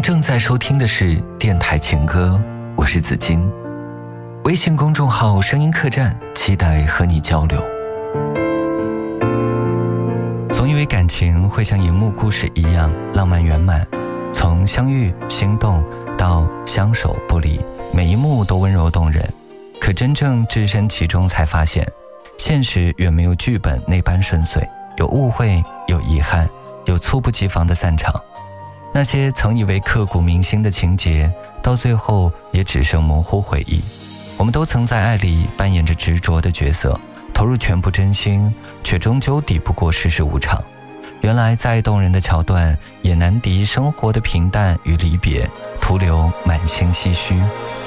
正在收听的是电台情歌，我是子金。微信公众号声音客栈，期待和你交流。总以为感情会像荧幕故事一样浪漫圆满，从相遇心动到相守不离，每一幕都温柔动人。可真正置身其中才发现，现实远没有剧本那般顺遂，有误会，有遗憾，有猝不及防的散场。那些曾以为刻骨铭心的情节，到最后也只剩模糊回忆。我们都曾在爱里扮演着执着的角色，投入全部真心，却终究抵不过世事无常。原来再动人的桥段，也难敌生活的平淡与离别，徒留满心唏嘘。